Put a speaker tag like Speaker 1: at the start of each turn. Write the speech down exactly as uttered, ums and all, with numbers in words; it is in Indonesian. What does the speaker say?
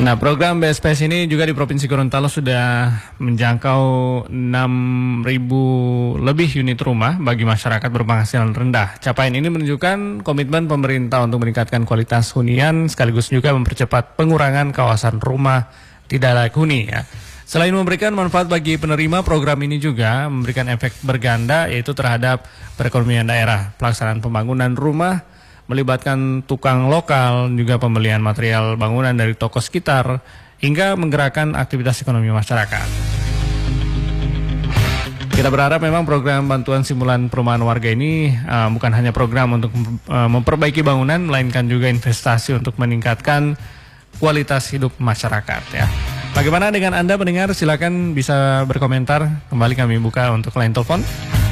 Speaker 1: Nah, program B S P S ini juga di Provinsi Gorontalo sudah menjangkau enam ribu lebih unit rumah bagi masyarakat berpenghasilan rendah. Capaian ini menunjukkan komitmen pemerintah untuk meningkatkan kualitas hunian sekaligus juga mempercepat pengurangan kawasan rumah tidak layak huni ya. Selain memberikan manfaat bagi penerima, program ini juga memberikan efek berganda yaitu terhadap perekonomian daerah. Pelaksanaan pembangunan rumah melibatkan tukang lokal, juga pembelian material bangunan dari toko sekitar, hingga menggerakkan aktivitas ekonomi masyarakat. Kita berharap memang program bantuan simulan perumahan warga ini uh, bukan hanya program untuk uh, memperbaiki bangunan, melainkan juga investasi untuk meningkatkan kualitas hidup masyarakat ya. Bagaimana dengan Anda pendengar? Silakan bisa berkomentar. Kembali kami buka untuk line telepon